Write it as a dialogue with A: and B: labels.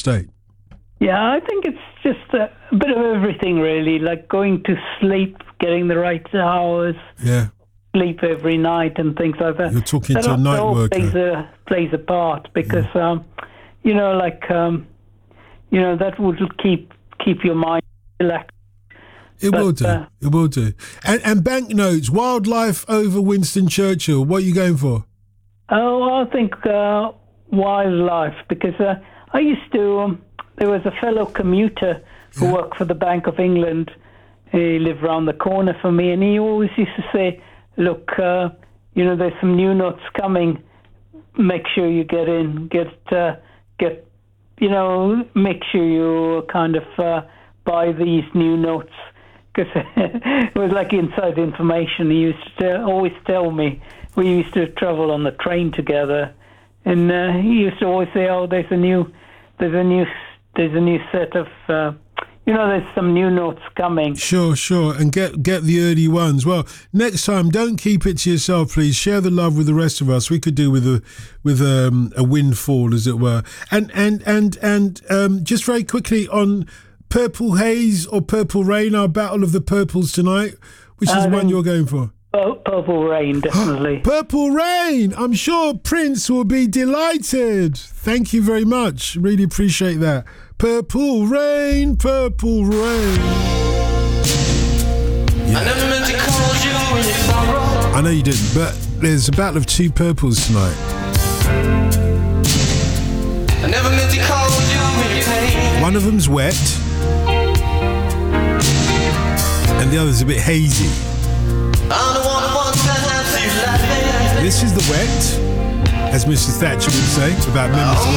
A: state?
B: Yeah, I think it's just a bit of everything, really, like going to sleep, getting the right hours, sleep every night and things like that.
A: You're talking to a night worker.
B: Plays a part because, that would keep your mind relaxed.
A: It will do. And banknotes, wildlife over Winston Churchill. What are you going for?
B: Oh, I think wildlife, because I used to... there was a fellow commuter who worked for the Bank of England. He lived around the corner from me, and he always used to say, look, there's some new notes coming. Make sure you get in, make sure you kind of buy these new notes. Because it was like inside information. He used to always tell me. We used to travel on the train together, and he used to always say, "Oh, there's a new set of, there's some new notes coming." Sure,
A: and get the early ones. Well, next time, don't keep it to yourself, please. Share the love with the rest of us. We could do with a windfall, as it were. And just very quickly on Purple Haze or Purple Rain, our battle of the purples tonight. Which is the one you're going for?
B: Purple Rain, definitely.
A: Purple Rain! I'm sure Prince will be delighted. Thank you very much. Really appreciate that. Purple Rain, Purple Rain. Yeah. I never meant to call you when you sorrow. I know you didn't, but there's a battle of two purples tonight. I never meant to call you when you're pain. One of them's wet, and the other's a bit hazy. This is the wet, as Mrs. Thatcher would say about members of